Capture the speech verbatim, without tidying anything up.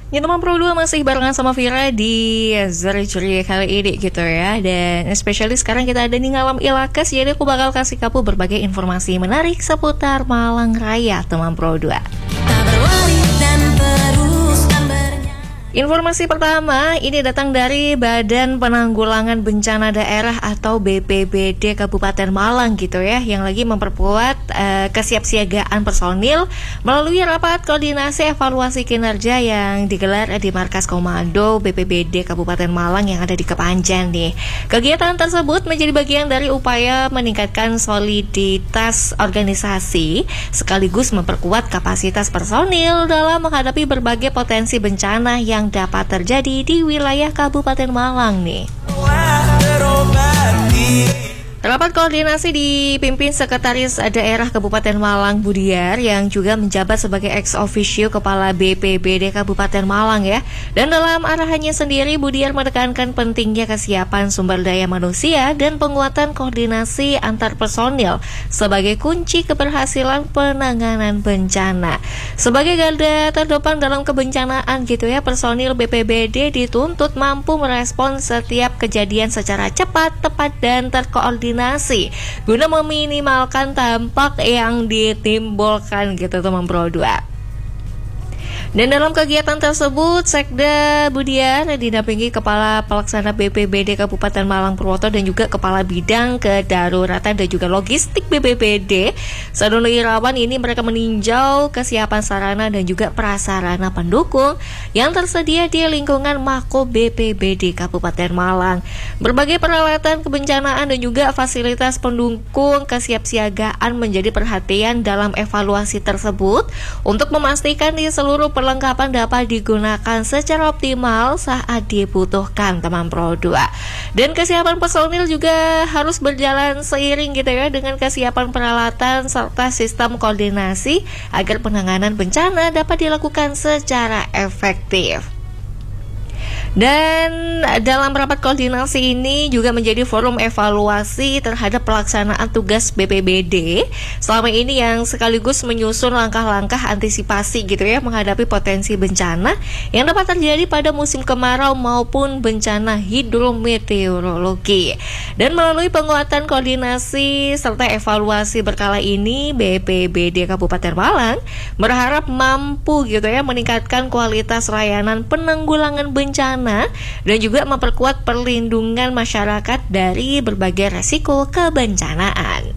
Ya teman Pro dua masih barengan sama Vira di Zari Ceria kali ini gitu ya. Dan especially sekarang kita ada di Ngalam Ilakes. Jadi aku bakal kasih kamu berbagai informasi menarik seputar Malang Raya teman Pro dua. Informasi pertama ini datang dari Badan Penanggulangan Bencana Daerah atau B P B D Kabupaten Malang gitu ya, yang lagi memperkuat uh, kesiapsiagaan personil melalui rapat koordinasi evaluasi kinerja yang digelar di Markas Komando B P B D Kabupaten Malang yang ada di Kepanjen nih. Kegiatan tersebut menjadi bagian dari upaya meningkatkan soliditas organisasi sekaligus memperkuat kapasitas personil dalam menghadapi berbagai potensi bencana yang yang dapat terjadi di wilayah Kabupaten Malang nih. Rapat koordinasi dipimpin Sekretaris Daerah Kabupaten Malang Budiar yang juga menjabat sebagai ex officio Kepala B P B D Kabupaten Malang ya. Dan dalam arahannya sendiri Budiar menekankan pentingnya kesiapan sumber daya manusia dan penguatan koordinasi antar personil sebagai kunci keberhasilan penanganan bencana. Sebagai garda terdepan dalam kebencanaan gitu ya, personil B P B D dituntut mampu merespon setiap kejadian secara cepat, tepat dan terkoordinasi guna meminimalkan dampak yang ditimbulkan gitu teman Pro dua. Dan dalam kegiatan tersebut, Sekda Budiar didampingi Kepala Pelaksana B P B D Kabupaten Malang Purwoto dan juga Kepala Bidang Kedaruratan dan juga Logistik B P B D Sadono Irawan. Ini mereka meninjau kesiapan sarana dan juga prasarana pendukung yang tersedia di lingkungan Mako B P B D Kabupaten Malang. Berbagai peralatan kebencanaan dan juga fasilitas pendukung kesiapsiagaan menjadi perhatian dalam evaluasi tersebut untuk memastikan di seluruh perlengkapan dapat digunakan secara optimal saat dibutuhkan teman Pro dua. Dan kesiapan personil juga harus berjalan seiring gitu ya dengan kesiapan peralatan serta sistem koordinasi agar penanganan bencana dapat dilakukan secara efektif. Dan dalam rapat koordinasi ini juga menjadi forum evaluasi terhadap pelaksanaan tugas B P B D selama ini yang sekaligus menyusun langkah-langkah antisipasi gitu ya menghadapi potensi bencana yang dapat terjadi pada musim kemarau maupun bencana hidrometeorologi. Dan melalui penguatan koordinasi serta evaluasi berkala ini, B P B D Kabupaten Malang berharap mampu gitu ya meningkatkan kualitas layanan penanggulangan bencana dan juga memperkuat perlindungan masyarakat dari berbagai resiko kebencanaan.